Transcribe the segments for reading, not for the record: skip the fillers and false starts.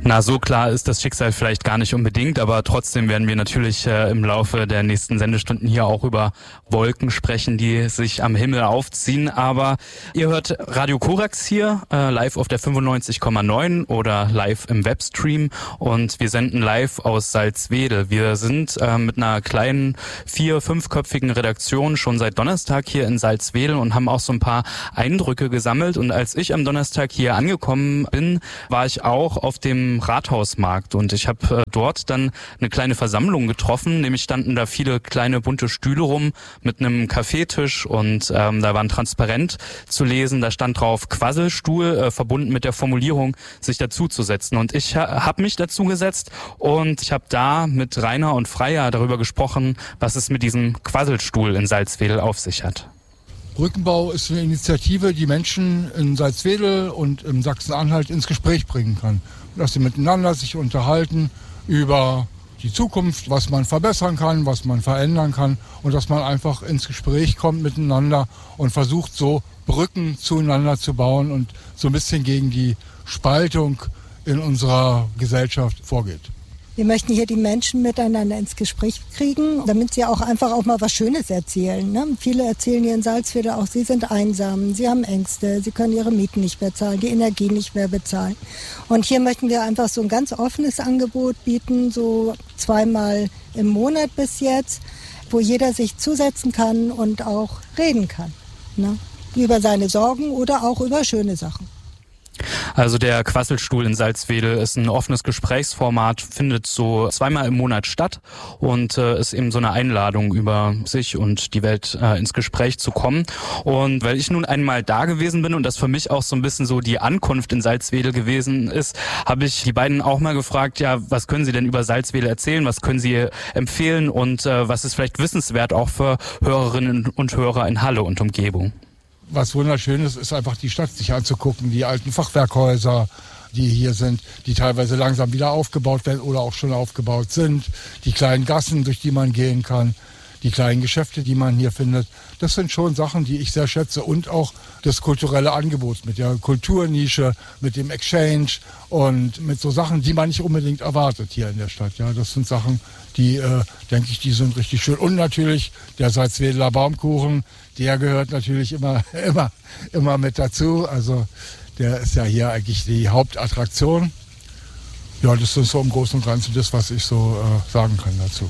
Na, so klar ist das Schicksal vielleicht gar nicht unbedingt, aber trotzdem werden wir natürlich im Laufe der nächsten Sendestunden hier auch über Wolken sprechen, die sich am Himmel aufziehen. Aber ihr hört Radio Korax hier, live auf der 95,9 oder live im Webstream, und wir senden live aus Salzwedel. Wir sind mit einer kleinen 4-5-köpfigen Redaktion schon seit Donnerstag hier in Salzwedel und haben auch so ein paar Eindrücke gesammelt. Und als ich am Donnerstag hier angekommen bin, war ich auch auf dem Rathausmarkt, und ich habe dort dann eine kleine Versammlung getroffen, nämlich standen da viele kleine bunte Stühle rum mit einem Kaffeetisch, und da war ein Transparent zu lesen, da stand drauf Quasselstuhl, verbunden mit der Formulierung, sich dazuzusetzen, und ich habe mich dazugesetzt und ich habe da mit Rainer und Freya darüber gesprochen, was es mit diesem Quasselstuhl in Salzwedel auf sich hat. Brückenbau ist eine Initiative, die Menschen in Salzwedel und im Sachsen-Anhalt ins Gespräch bringen kann. Dass sie miteinander sich unterhalten über die Zukunft, was man verbessern kann, was man verändern kann, und dass man einfach ins Gespräch kommt miteinander und versucht, so Brücken zueinander zu bauen und so ein bisschen gegen die Spaltung in unserer Gesellschaft vorgeht. Wir möchten hier die Menschen miteinander ins Gespräch kriegen, damit sie auch einfach auch mal was Schönes erzählen. Ne? Viele erzählen hier in Salzwedel auch, sie sind einsam, sie haben Ängste, sie können ihre Mieten nicht mehr zahlen, die Energie nicht mehr bezahlen. Und hier möchten wir einfach so ein ganz offenes Angebot bieten, so 2-mal im Monat bis jetzt, wo jeder sich zusetzen kann und auch reden kann. Ne? Über seine Sorgen oder auch über schöne Sachen. Also der Quasselstuhl in Salzwedel ist ein offenes Gesprächsformat, findet so 2-mal im Monat statt und ist eben so eine Einladung, über sich und die Welt ins Gespräch zu kommen. Und weil ich nun einmal da gewesen bin und das für mich auch so ein bisschen so die Ankunft in Salzwedel gewesen ist, habe ich die beiden auch mal gefragt, ja, was können sie denn über Salzwedel erzählen, was können sie empfehlen und was ist vielleicht wissenswert auch für Hörerinnen und Hörer in Halle und Umgebung. Was wunderschön ist einfach die Stadt sich anzugucken, die alten Fachwerkhäuser, die hier sind, die teilweise langsam wieder aufgebaut werden oder auch schon aufgebaut sind, die kleinen Gassen, durch die man gehen kann, die kleinen Geschäfte, die man hier findet. Das sind schon Sachen, die ich sehr schätze, und auch das kulturelle Angebot mit der Kulturnische, mit dem Exchange und mit so Sachen, die man nicht unbedingt erwartet hier in der Stadt. Ja, das sind Sachen, die, denke ich, die sind richtig schön. Und natürlich der Salzwedeler Baumkuchen, der gehört natürlich immer mit dazu. Also der ist ja hier eigentlich die Hauptattraktion. Ja, das ist so im Großen und Ganzen das, was ich so sagen kann dazu.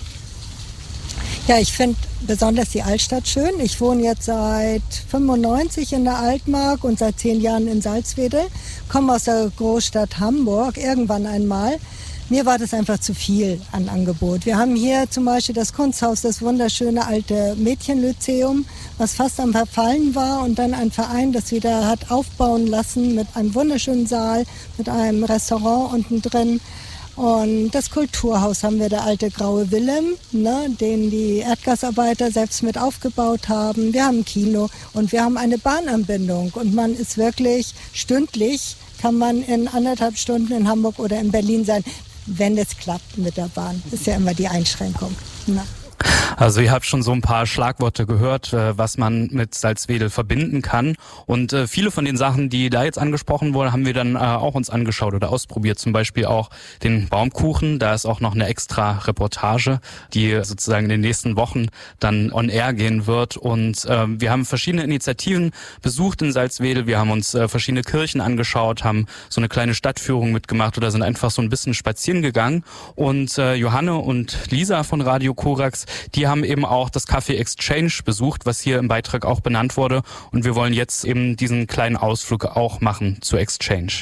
Ja, ich finde besonders die Altstadt schön. Ich wohne jetzt seit 95 in der Altmark und seit 10 Jahren in Salzwedel. Komme aus der Großstadt Hamburg, irgendwann einmal. Mir war das einfach zu viel an Angebot. Wir haben hier zum Beispiel das Kunsthaus, das wunderschöne alte Mädchenlyzeum, was fast am Verfallen war, und dann ein Verein, das wieder hat aufbauen lassen mit einem wunderschönen Saal, mit einem Restaurant unten drin. Und das Kulturhaus haben wir, der alte Graue Willem, ne, den die Erdgasarbeiter selbst mit aufgebaut haben. Wir haben ein Kino und wir haben eine Bahnanbindung. Und man ist wirklich stündlich, kann man in 1,5 Stunden in Hamburg oder in Berlin sein, wenn es klappt mit der Bahn. Das ist ja immer die Einschränkung. Ne? Also ihr habt schon so ein paar Schlagworte gehört, was man mit Salzwedel verbinden kann. Und viele von den Sachen, die da jetzt angesprochen wurden, haben wir dann auch uns angeschaut oder ausprobiert. Zum Beispiel auch den Baumkuchen. Da ist auch noch eine extra Reportage, die sozusagen in den nächsten Wochen dann on air gehen wird. Und wir haben verschiedene Initiativen besucht in Salzwedel. Wir haben uns verschiedene Kirchen angeschaut, haben so eine kleine Stadtführung mitgemacht oder sind einfach so ein bisschen spazieren gegangen. Und Johanne und Lisa von Radio Korax, die haben eben auch das Café Exchange besucht, was hier im Beitrag auch benannt wurde. Und wir wollen jetzt eben diesen kleinen Ausflug auch machen zu Exchange.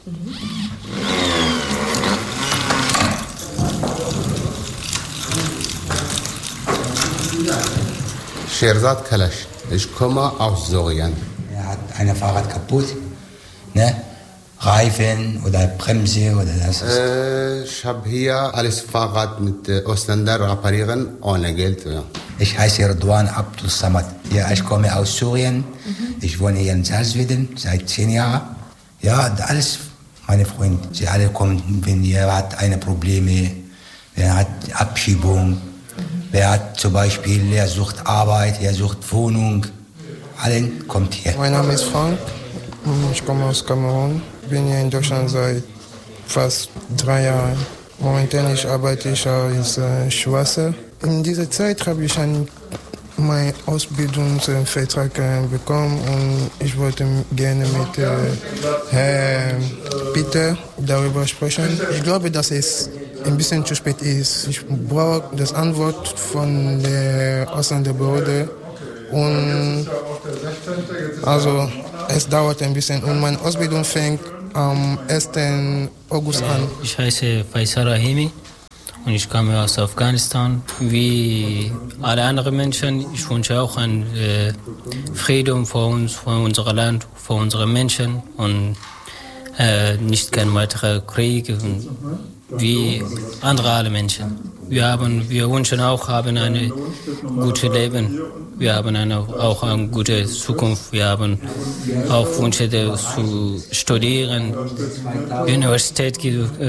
Sherzad Kalash, ich komme aus Syrien. Er hat ein Fahrrad kaputt, ne? Reifen oder Bremse oder das ist. Ich habe hier alles Fahrrad mit Ausländer reparieren ohne Geld. Ja. Ich heiße Redouan Abdul Samad. Ja, ich komme aus Syrien. Ich wohne hier in Salzwedel seit 10 Jahren. Ja, alles meine Freunde. Sie alle kommen, wenn ihr hat eine Probleme, wer hat Abschiebung, wer hat zum Beispiel, er sucht Arbeit, er sucht Wohnung. Allen kommt hier. Mein Name ist Frank. Ich komme aus Kamerun. Ich bin hier in Deutschland seit fast 3 Jahre. Momentan arbeite ich als Schwasser. In dieser Zeit habe ich meinen Ausbildungsvertrag bekommen und ich wollte gerne mit Herrn Peter darüber sprechen. Ich glaube, dass es ein bisschen zu spät ist. Ich brauche das Antwort von der Ausländerbehörde und also es dauert ein bisschen und meine Ausbildung fängt am 1. August an. Ich heiße Faisal Rahimi und ich komme aus Afghanistan. Wie alle anderen Menschen, ich wünsche auch einen Frieden für uns, für unser Land, für unsere Menschen und nicht kein weiterer Krieg wie andere alle Menschen. Wir wünschen auch ein gutes Leben. Wir haben auch eine gute Zukunft. Wir haben auch Wünsche zu studieren, Universität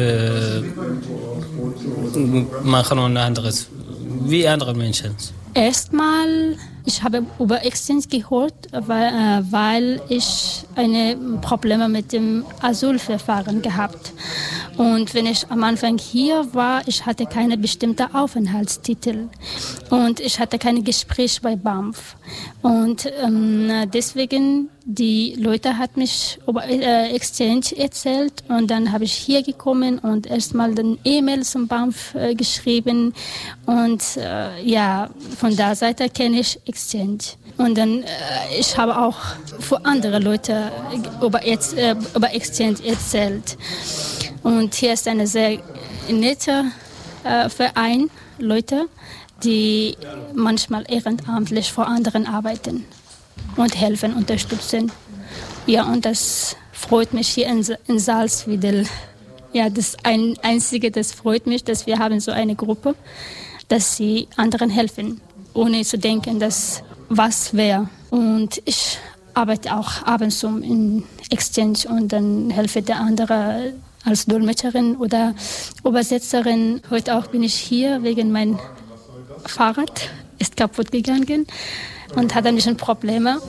machen und anderes, wie andere Menschen. Erstmal, ich habe über Exchange gehört, weil ich Probleme mit dem Asylverfahren gehabt. Und wenn ich am Anfang hier war, ich hatte keine bestimmte Aufenthaltstitel und ich hatte kein Gespräch bei BAMF. Und deswegen, die Leute hat mich über Exchange erzählt und dann habe ich hier gekommen und erstmal den E-Mail zum BAMF geschrieben und von der Seite kenne ich Exchange. Und dann, ich habe auch für andere Leute über Exchange erzählt. Und hier ist ein sehr netter Verein, Leute, die manchmal ehrenamtlich für anderen arbeiten und helfen, unterstützen. Ja, und das freut mich hier in Salzwedel. Ja, das Einzige, das freut mich, dass wir haben so eine Gruppe, dass sie anderen helfen, ohne zu denken, dass was wäre. Und ich arbeite auch ab und zu in Exchange und dann helfe der andere als Dolmetscherin oder Übersetzerin. Heute auch bin ich hier wegen mein Fahrrad ist kaputt gegangen und hatte ein bisschen Probleme.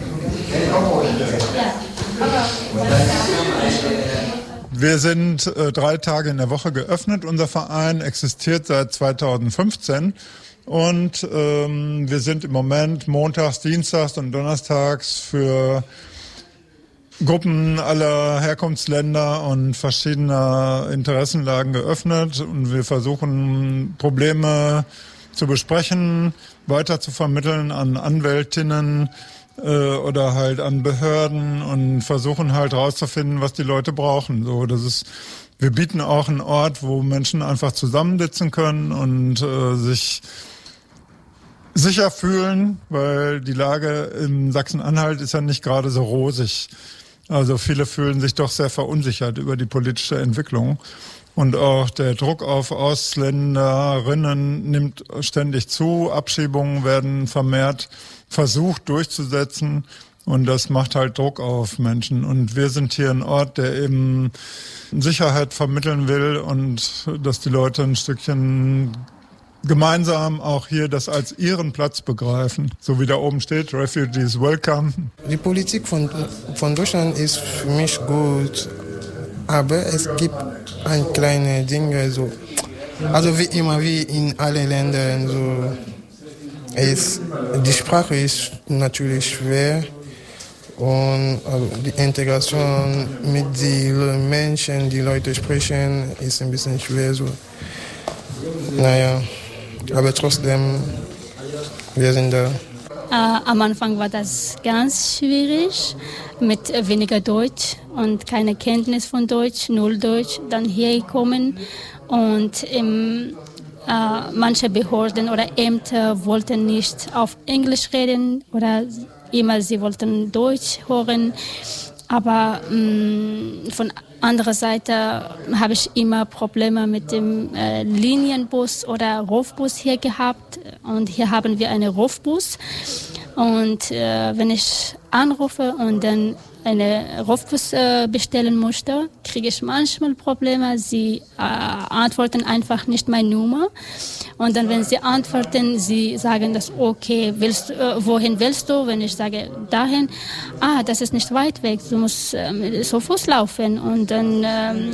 Wir sind 3 Tage in der Woche geöffnet. Unser Verein existiert seit 2015 und wir sind im Moment montags, dienstags und donnerstags für Gruppen aller Herkunftsländer und verschiedener Interessenlagen geöffnet und wir versuchen Probleme zu besprechen, weiter zu vermitteln an Anwältinnen oder halt an Behörden und versuchen halt rauszufinden, was die Leute brauchen. So, wir bieten auch einen Ort, wo Menschen einfach zusammensitzen können und sich sicher fühlen, weil die Lage in Sachsen-Anhalt ist ja nicht gerade so rosig. Also viele fühlen sich doch sehr verunsichert über die politische Entwicklung. Und auch der Druck auf Ausländerinnen nimmt ständig zu. Abschiebungen werden vermehrt versucht durchzusetzen. Und das macht halt Druck auf Menschen. Und wir sind hier ein Ort, der eben Sicherheit vermitteln will und dass die Leute ein Stückchen gemeinsam auch hier das als ihren Platz begreifen. So wie da oben steht, Refugees Welcome. Die Politik von Deutschland ist für mich gut, aber es gibt ein kleine Dinge, also wie immer, wie in allen Ländern, die Sprache ist natürlich schwer und die Integration mit den Menschen, die Leute sprechen, ist ein bisschen schwer. Aber trotzdem, wir sind da. Am Anfang war das ganz schwierig mit weniger Deutsch und keine Kenntnis von Deutsch, null Deutsch, dann hier gekommen und manche Behörden oder Ämter wollten nicht auf Englisch reden oder immer sie wollten Deutsch hören. Aber von anderer Seite habe ich immer Probleme mit dem Linienbus oder Rufbus hier gehabt. Und hier haben wir einen Rufbus. Und wenn ich anrufe und dann einen Rufbus bestellen möchte, kriege ich manchmal Probleme. Sie antworten einfach nicht meine Nummer. Und dann, wenn sie antworten, sie sagen das, okay, wohin willst du? Wenn ich sage, dahin, das ist nicht weit weg, du musst so Fuß laufen. Und dann,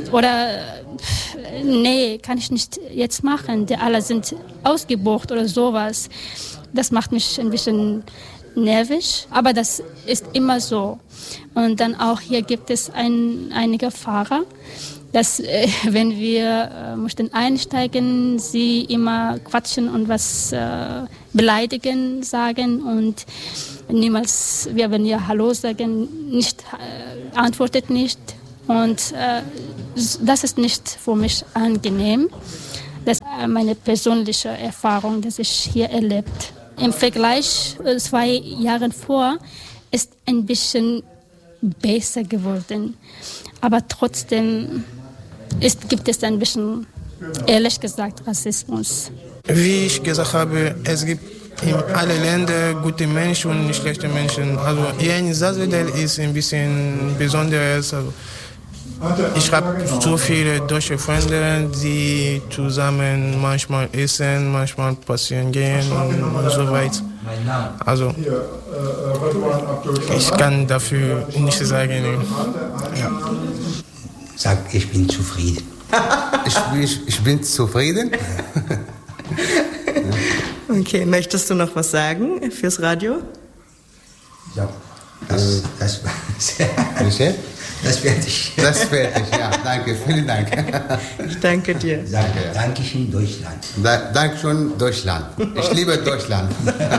nee, kann ich nicht jetzt machen, die alle sind ausgebucht oder sowas. Das macht mich ein bisschen nervig, aber das ist immer so. Und dann auch hier gibt es einige Fahrer, dass wenn wir möchten einsteigen, sie immer quatschen und was beleidigen sagen und niemals, wir werden ja Hallo sagen, nicht antwortet nicht. Und das ist nicht für mich angenehm. Das ist meine persönliche Erfahrung, dass ich hier erlebt. Im Vergleich 2 Jahren vor ist ein bisschen besser geworden. Aber trotzdem gibt es ein bisschen, ehrlich gesagt, Rassismus. Wie ich gesagt habe, es gibt in allen Ländern gute Menschen und schlechte Menschen. Also hier in Salzwedel ist ein bisschen Besonderes. Also ich habe so viele deutsche Freunde, die zusammen manchmal essen, manchmal spazieren gehen und so weiter. Also ich kann dafür nicht sagen. Ja. Sag, ich bin zufrieden. Ich bin zufrieden. Okay, möchtest du noch was sagen fürs Radio? Ja, das werde ich. Das werde ich, ja. Danke, vielen Dank. Ich danke dir. Dankeschön, Deutschland. Dankeschön, Deutschland. Ich liebe Deutschland.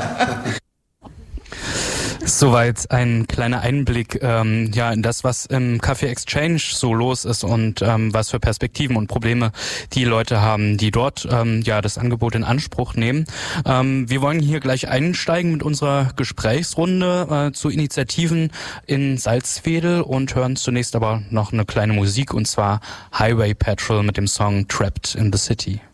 Soweit ein kleiner Einblick in das, was im Café Exchange so los ist und was für Perspektiven und Probleme die Leute haben, die dort das Angebot in Anspruch nehmen. Wir wollen hier gleich einsteigen mit unserer Gesprächsrunde zu Initiativen in Salzwedel und hören zunächst aber noch eine kleine Musik, und zwar Highway Patrol mit dem Song Trapped in the City.